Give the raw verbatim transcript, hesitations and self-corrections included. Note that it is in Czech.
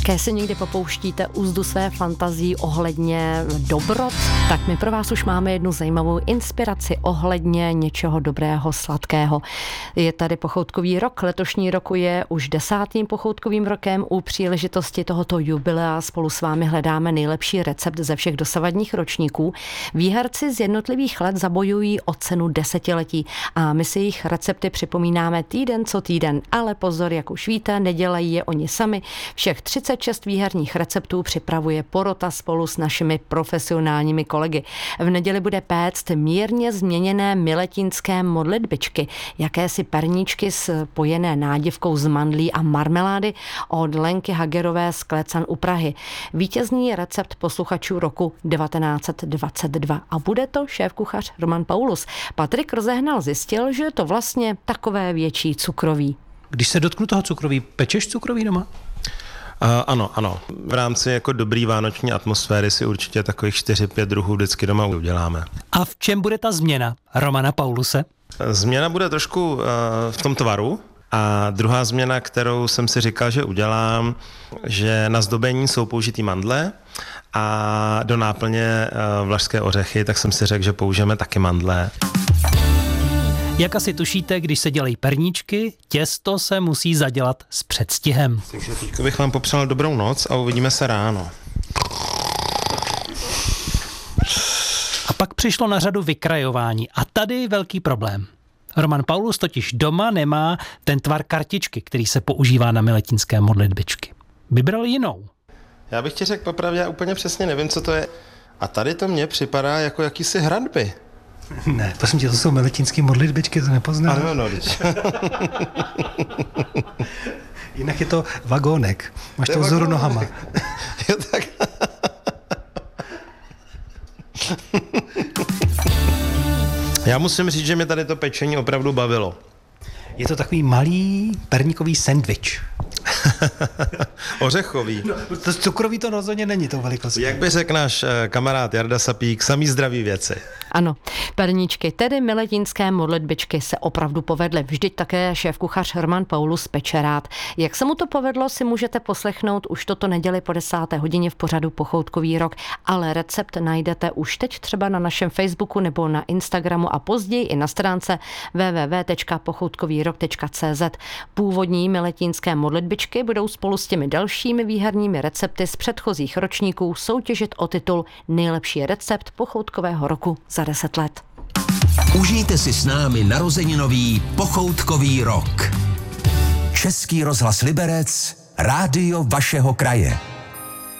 Také si někdy popouštíte úzdu své fantazii ohledně dobrot? Tak my pro vás už máme jednu zajímavou inspiraci ohledně něčeho dobrého, sladkého. Je tady pochoutkový rok. Letošní roku je už desátým pochoutkovým rokem. U příležitosti tohoto jubilea spolu s vámi hledáme nejlepší recept ze všech dosavadních ročníků. Výherci z jednotlivých let zabojují o cenu desetiletí a my si jejich recepty připomínáme týden co týden. Ale pozor, jak už víte, nedělají je oni sami. Všech třicet šest výherních receptů připravuje porota spolu s našimi profesionálními kolegy. V neděli bude péct mírně změněné miletínské modlitbičky, jakési perníčky spojené nádivkou z mandlí a marmelády od Lenky Hagerové z Klecan u Prahy. Vítězný recept posluchačů roku devatenáct set dvacet dva a bude to šéfkuchař Roman Paulus. Patrik Rozehnal zjistil, že je to vlastně takové větší cukroví. Když se dotknu toho cukroví, pečeš cukroví doma? Uh, ano, ano. V rámci jako dobrý vánoční atmosféry si určitě takových čtyři pět druhů vždycky doma uděláme. A v čem bude ta změna Romana Pauluse? Změna bude trošku uh, v tom tvaru. A druhá změna, kterou jsem si říkal, že udělám, že na zdobení jsou použitý mandle a do náplně uh, vlašské ořechy, tak jsem si řekl, že použijeme taky mandle. Jak asi tušíte, když se dělají perníčky, těsto se musí zadělat s předstihem. Takže teď bych vám popřál dobrou noc a uvidíme se ráno. A pak přišlo na řadu vykrajování a tady velký problém. Roman Paulus totiž doma nemá ten tvar kartičky, který se používá na miletínské modlitbičky. Vybral jinou. Já bych ti řekl popravdě, já úplně přesně nevím, co to je. A tady to mně připadá jako jakýsi hradby. Ne, prosím tě, to jsou miletínské modlitbičky, to nepoznám. Ano, no, když. Jinak je to vagónek. Máš to vzoru nohama. Jo, tak. Já musím říct, že mě tady to pečení opravdu bavilo. Je to takový malý perníkový sendvič. Ořechový. No, to cukrový to rozhodně není tou velikostí. Jak by řekl náš kamarád Jarda Sapík, samý zdraví věci. Ano, perníčky, tedy miletínské modlitbičky se opravdu povedly. Vždyť také šéfkuchař Roman Paulus peče rád. Jak se mu to povedlo, si můžete poslechnout už toto neděli po desáté hodině v pořadu Pochoutkový rok, ale recept najdete už teď třeba na našem Facebooku nebo na Instagramu a později i na stránce w w w tečka pochoutkový rok tečka c z. Původní miletínské modlitbičky budou spolu s těmi dalšími výherními recepty z předchozích ročníků soutěžit o titul Nejlepší recept pochoutkového roku za deset let. Užijte si s námi narozeninový Pochoutkový rok. Český rozhlas Liberec, rádio vašeho kraje.